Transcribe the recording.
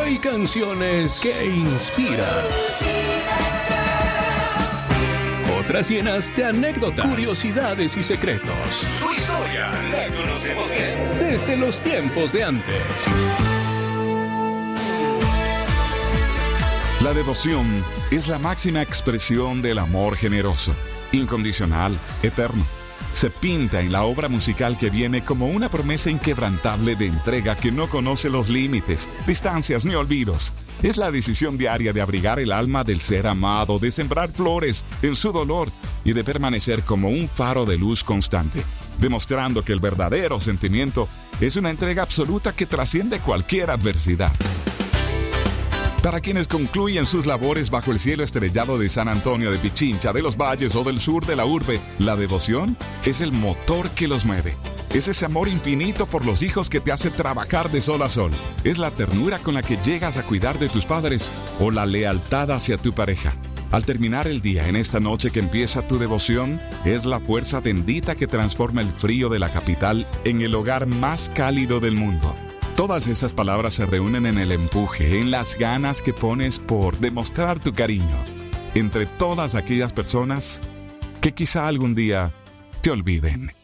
Hay canciones que inspiran. Otras llenas de anécdotas, curiosidades y secretos. Su historia la conocemos bien desde los tiempos de antes. La devoción es la máxima expresión del amor generoso, incondicional, eterno. Se pinta en la obra musical que viene como una promesa inquebrantable de entrega que no conoce los límites, distancias ni olvidos. Es la decisión diaria de abrigar el alma del ser amado, de sembrar flores en su dolor y de permanecer como un faro de luz constante, demostrando que el verdadero sentimiento es una entrega absoluta que trasciende cualquier adversidad. Para quienes concluyen sus labores bajo el cielo estrellado de San Antonio de Pichincha, de los valles o del sur de la urbe, la devoción es el motor que los mueve. Es ese amor infinito por los hijos que te hace trabajar de sol a sol. Es la ternura con la que llegas a cuidar de tus padres o la lealtad hacia tu pareja. Al terminar el día en esta noche que empieza tu devoción, es la fuerza bendita que transforma el frío de la capital en el hogar más cálido del mundo. Todas esas palabras se reúnen en el empuje, en las ganas que pones por demostrar tu cariño entre todas aquellas personas que quizá algún día te olviden.